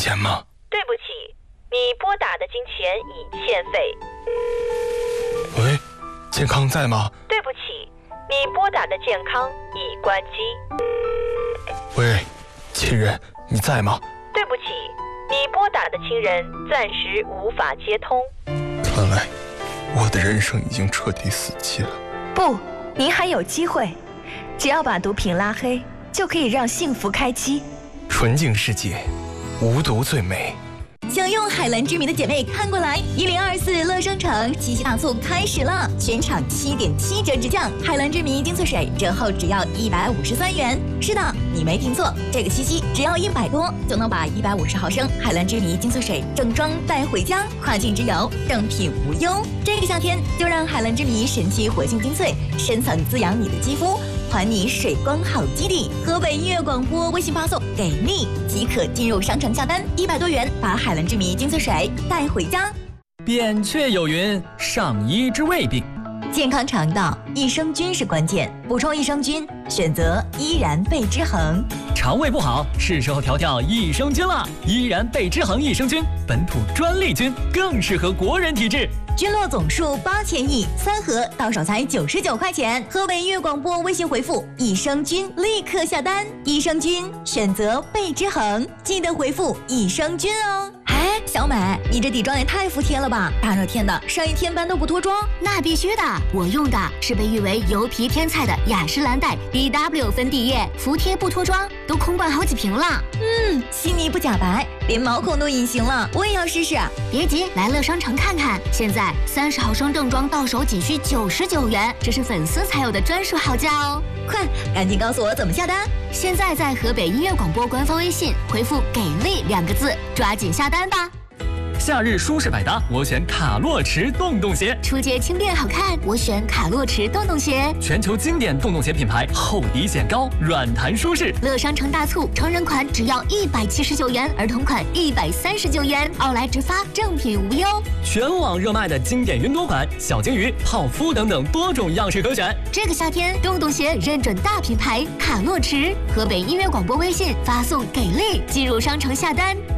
钱吗？ 对不起，你拨打的金钱已欠费。 喂，健康在吗？ 对不起，你拨打的健康已关机。 喂，亲人，你在吗？ 对不起，你拨打的亲人暂时无法接通。 看来我的人生已经彻底死机了。 不，您还有机会，只要把毒品拉黑，就可以让幸福开机。 纯净世界，无毒最美。 享用海蓝之谜的姐妹看过来，1024乐商城七夕大促开始了，全场7.7折直降，海蓝之谜精粹水折后只要153元。是的，你没听错，这个七夕只要100多就能把150毫升海蓝之谜精粹水正装带回家，跨境之游正品无忧。这个夏天就让海蓝之谜神奇活性精粹深层滋养你的肌肤，还你水光好基地。河北音乐广播微信发送给力即可进入商城下单，100多元把海蓝之谜精粹水带回家。 扁鹊有云：上医之未病。 健康肠道，益生菌是关键，补充益生菌，选择依然贝之恒。 肠胃不好，是时候调调益生菌了。依然贝之恒益生菌，本土专利菌，更适合国人体质。 菌落总数8000亿，3盒到手才99块钱。河北音乐广播微信回复益生菌立刻下单，益生菌选择贝之恒，记得回复益生菌哦。哎，小美，你这底妆也太服帖了吧！大热天的，上一天班都不脱妆？ 那必须的，我用的是被誉为油皮天菜的雅诗兰黛 BW 粉底液，服帖不脱妆，都空灌好几瓶了。 细腻不假白，连毛孔都隐形了，我也要试试。 别急，来乐商城看看，现在30毫升正装到手仅需99元，这是粉丝才有的专属好价哦！ 快，赶紧告诉我怎么下单。 现在在河北音乐广播官方微信回复“给力”2个字，抓紧下单吧。 夏日舒适百搭，我选卡洛驰洞洞鞋。 出街轻便好看，我选卡洛驰洞洞鞋。 全球经典洞洞鞋品牌，厚底显高，软弹舒适。 乐商城大促，成人款只要179元，儿童款139元，奥莱直发，正品无忧。 全网热卖的经典云朵款、小金鱼、泡芙等等多种样式可选。 这个夏天，洞洞鞋认准大品牌卡洛驰。河北音乐广播微信发送“给力”，进入商城下单。